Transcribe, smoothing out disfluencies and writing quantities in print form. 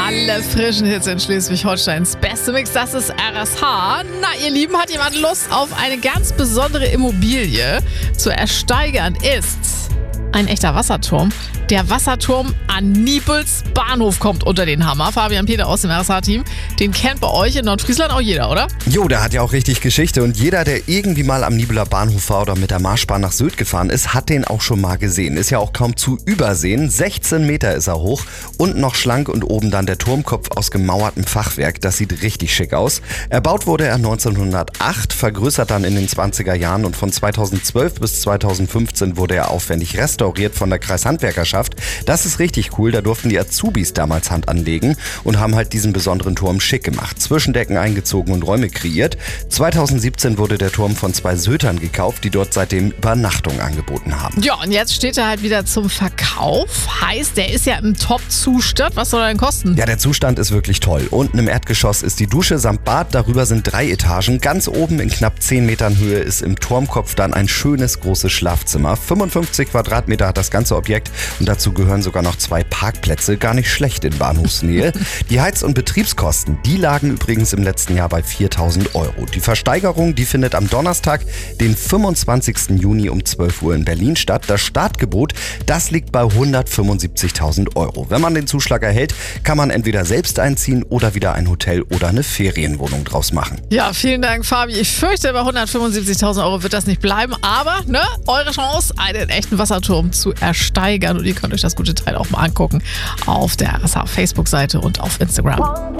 Alle frischen Hits in Schleswig-Holsteins beste Mix, das ist RSH. Na, ihr Lieben, hat jemand Lust auf eine ganz besondere Immobilie zu ersteigern? Ist ein echter Wasserturm. Der Wasserturm an Niebels Bahnhof kommt unter den Hammer. Fabian Peter aus dem RSH-Team, den kennt bei euch in Nordfriesland auch jeder, oder? Jo, der hat ja auch richtig Geschichte und jeder, der irgendwie mal am Niebeler Bahnhof war oder mit der Marschbahn nach Sylt gefahren ist, hat den auch schon mal gesehen. Ist ja auch kaum zu übersehen. 16 Meter ist er hoch und noch schlank und oben dann der Turmkopf aus gemauertem Fachwerk. Das sieht richtig schick aus. Erbaut wurde er 1908, vergrößert dann in den 20er Jahren und von 2012 bis 2015 wurde er aufwendig restauriert von der Kreishandwerkerschaft. Das ist richtig cool, da durften die Azubis damals Hand anlegen und haben halt diesen besonderen Turm schick gemacht. Zwischendecken eingezogen und Räume kreiert. 2017 wurde der Turm von 2 Sötern gekauft, die dort seitdem Übernachtung angeboten haben. Ja, und jetzt steht er halt wieder zum Verkauf. Heißt, der ist ja im Top-Zustand. Was soll er denn kosten? Ja, der Zustand ist wirklich toll. Unten im Erdgeschoss ist die Dusche samt Bad, darüber sind 3 Etagen. Ganz oben in knapp 10 Metern Höhe ist im Turmkopf dann ein schönes großes Schlafzimmer. 55 Quadratmeter hat das ganze Objekt und dazu gehören sogar noch 2 Parkplätze. Gar nicht schlecht in Bahnhofsnähe. Die Heiz- und Betriebskosten, die lagen übrigens im letzten Jahr bei 4.000 Euro. Die Versteigerung, die findet am Donnerstag, den 25. Juni um 12 Uhr in Berlin statt. Das Startgebot, das liegt bei 175.000 Euro. Wenn man den Zuschlag erhält, kann man entweder selbst einziehen oder wieder ein Hotel oder eine Ferienwohnung draus machen. Ja, vielen Dank, Fabi. Ich fürchte, bei 175.000 Euro wird das nicht bleiben. Aber, eure Chance, einen echten Wasserturm zu ersteigern. Und ihr könnt euch das gute Teil auch mal angucken auf der RSH Facebook-Seite und auf Instagram.